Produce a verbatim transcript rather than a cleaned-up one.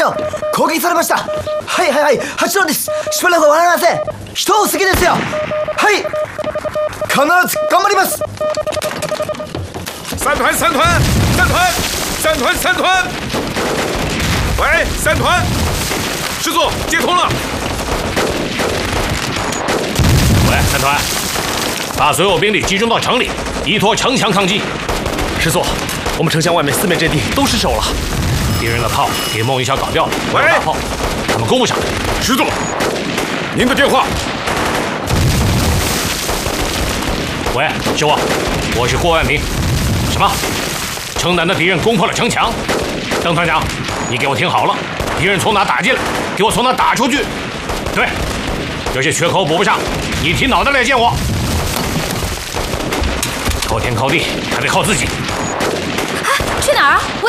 よ攻撃されました。はいはいはい、はちろんです。しばらくは笑いません。人を好きですよ。はい、必ず頑張ります。 三团三团三团三团三团，喂，三团，师座接通了。 喂，三团，把所有兵力集中到城里，依托城墙抗击。 师座，我们城墙外面四面阵地都失守了， 敌人的炮给孟云霄搞掉了， 喂， 大炮他们攻不上。 师座，您的电话。 喂，是我，我是郭万平。什么？城南的敌人攻破了城墙？邓团长，你给我听好了，敌人从哪打进来，给我从哪打出去。对，这些缺口补不上，你提脑袋来见我。靠天靠地还得靠自己。 去哪儿啊？喂，